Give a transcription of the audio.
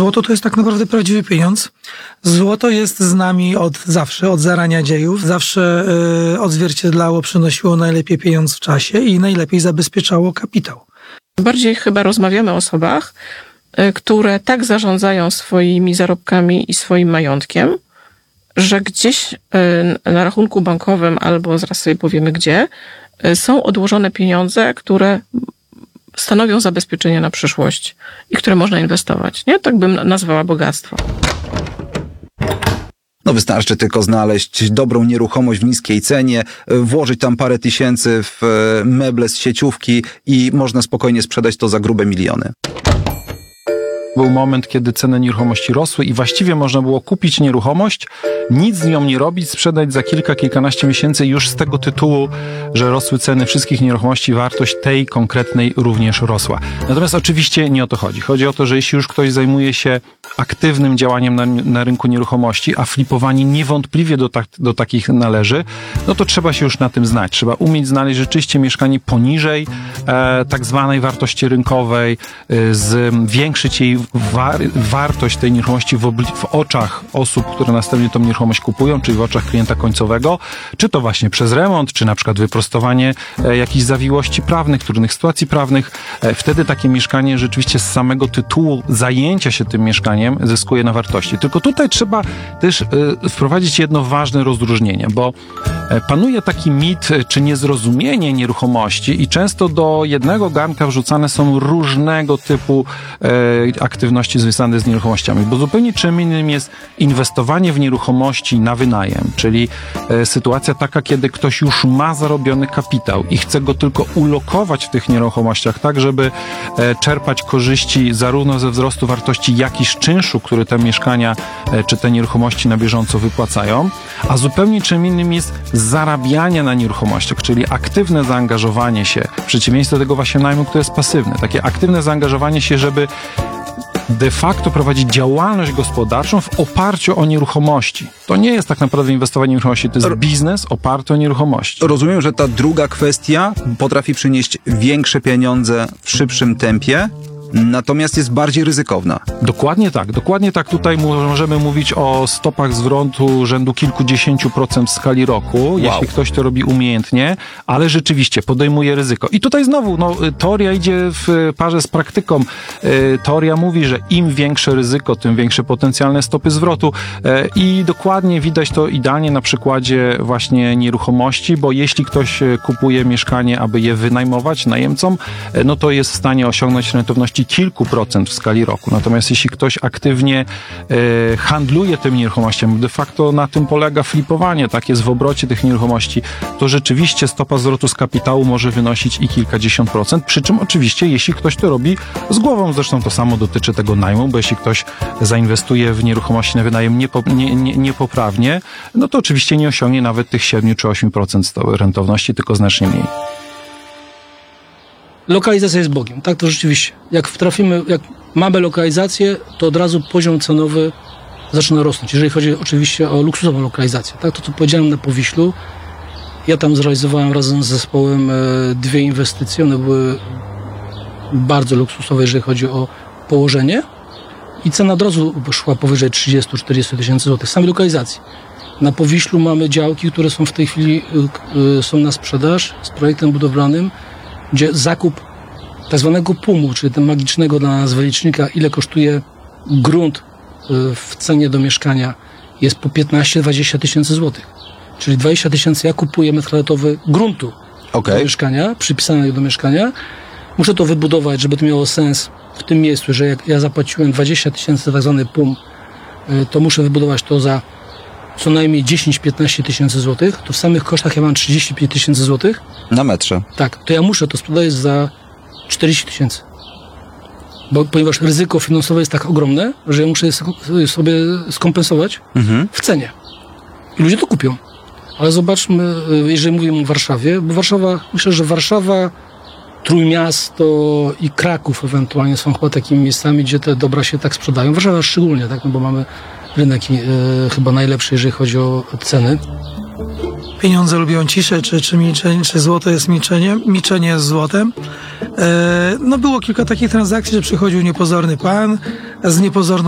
Złoto to jest tak naprawdę prawdziwy pieniądz. Złoto jest z nami od zawsze, od zarania dziejów. Zawsze odzwierciedlało, przynosiło najlepiej pieniądz w czasie i najlepiej zabezpieczało kapitał. Bardziej chyba rozmawiamy o osobach, które tak zarządzają swoimi zarobkami i swoim majątkiem, że gdzieś na rachunku bankowym albo zaraz sobie powiemy gdzie, są odłożone pieniądze, które stanowią zabezpieczenie na przyszłość i które można inwestować. Nie? Tak bym nazwała bogactwo. No wystarczy tylko znaleźć dobrą nieruchomość w niskiej cenie, włożyć tam parę tysięcy w meble z sieciówki i można spokojnie sprzedać to za grube miliony. Był moment, kiedy ceny nieruchomości rosły i właściwie można było kupić nieruchomość, nic z nią nie robić, sprzedać za kilkanaście miesięcy już z tego tytułu, że rosły ceny wszystkich nieruchomości, wartość tej konkretnej również rosła. Natomiast oczywiście nie o to chodzi. Chodzi o to, że jeśli już ktoś zajmuje się aktywnym działaniem na rynku nieruchomości, a flipowanie niewątpliwie do takich należy, no to trzeba się już na tym znać. Trzeba umieć znaleźć rzeczywiście mieszkanie poniżej tak zwanej wartości rynkowej, zwiększyć jej wartość tej nieruchomości w oczach osób, które następnie tą nieruchomość kupują, czyli w oczach klienta końcowego, czy to właśnie przez remont, czy na przykład wyprostowanie jakichś zawiłości prawnych, trudnych sytuacji prawnych. Wtedy takie mieszkanie rzeczywiście z samego tytułu zajęcia się tym mieszkaniem zyskuje na wartości. Tylko tutaj trzeba też wprowadzić jedno ważne rozróżnienie, bo panuje taki mit, czy niezrozumienie nieruchomości i często do jednego garnka wrzucane są różnego typu aktywności związane z nieruchomościami, bo zupełnie czym innym jest inwestowanie w nieruchomości na wynajem, czyli sytuacja taka, kiedy ktoś już ma zarobiony kapitał i chce go tylko ulokować w tych nieruchomościach, tak żeby czerpać korzyści zarówno ze wzrostu wartości, jak i z czynszu, który te mieszkania czy te nieruchomości na bieżąco wypłacają, a zupełnie czym innym jest zarabianie na nieruchomościach, czyli aktywne zaangażowanie się, w przeciwieństwie do tego właśnie najmu, który jest pasywny. Takie aktywne zaangażowanie się, żeby de facto prowadzić działalność gospodarczą w oparciu o nieruchomości. To nie jest tak naprawdę inwestowanie w nieruchomości, to jest biznes oparty o nieruchomości. Rozumiem, że ta druga kwestia potrafi przynieść większe pieniądze w szybszym tempie, natomiast jest bardziej ryzykowna. Dokładnie tak. Tutaj możemy mówić o stopach zwrotu rzędu kilkudziesięciu procent w skali roku, jeśli ktoś to robi umiejętnie, ale rzeczywiście podejmuje ryzyko. I tutaj znowu, teoria idzie w parze z praktyką. Teoria mówi, że im większe ryzyko, tym większe potencjalne stopy zwrotu i dokładnie widać to idealnie na przykładzie właśnie nieruchomości, bo jeśli ktoś kupuje mieszkanie, aby je wynajmować najemcom, no to jest w stanie osiągnąć rentowności kilku procent w skali roku. Natomiast jeśli ktoś aktywnie handluje tymi nieruchomościami, de facto na tym polega flipowanie, tak jest w obrocie tych nieruchomości, to rzeczywiście stopa zwrotu z kapitału może wynosić i kilkadziesiąt procent, przy czym oczywiście jeśli ktoś to robi z głową, zresztą to samo dotyczy tego najmu, bo jeśli ktoś zainwestuje w nieruchomości na wynajem niepoprawnie, no to oczywiście nie osiągnie nawet tych 7 czy 8% rentowności, tylko znacznie mniej. Lokalizacja jest Bogiem, tak, to rzeczywiście. Jak mamy lokalizację, to od razu poziom cenowy zaczyna rosnąć. Jeżeli chodzi oczywiście o luksusową lokalizację, tak, to co powiedziałem na Powiślu, ja tam zrealizowałem razem z zespołem 2 inwestycje, one były bardzo luksusowe, jeżeli chodzi o położenie i cena od razu szła powyżej 30-40 tysięcy złotych, samej lokalizacji. Na Powiślu mamy działki, które są w tej chwili są na sprzedaż z projektem budowlanym, gdzie zakup tak zwanego PUM-u, czyli tego magicznego dla nas wylicznika, ile kosztuje grunt w cenie do mieszkania, jest po 15-20 tysięcy złotych. Czyli 20 tysięcy ja kupuję metr kwadratowy gruntu do mieszkania, przypisanego do mieszkania. Muszę to wybudować, żeby to miało sens w tym miejscu, że jak ja zapłaciłem 20 tysięcy tak zwany PUM, to muszę wybudować to za co najmniej 10-15 tysięcy złotych, to w samych kosztach ja mam 35 tysięcy złotych. Na metrze. Tak, to ja muszę to sprzedać za 40 tysięcy. Ponieważ ryzyko finansowe jest tak ogromne, że ja muszę je sobie skompensować w cenie. I ludzie to kupią. Ale zobaczmy, jeżeli mówimy o Warszawie, bo myślę, że Warszawa, Trójmiasto i Kraków ewentualnie są chyba takimi miejscami, gdzie te dobra się tak sprzedają. Warszawa szczególnie, tak, no bo mamy rynek chyba najlepszy, jeżeli chodzi o ceny. Pieniądze lubią ciszę, czy milczenie, czy złoto jest milczeniem. Milczenie jest złotem. No było kilka takich transakcji, że przychodził niepozorny pan z niepozorną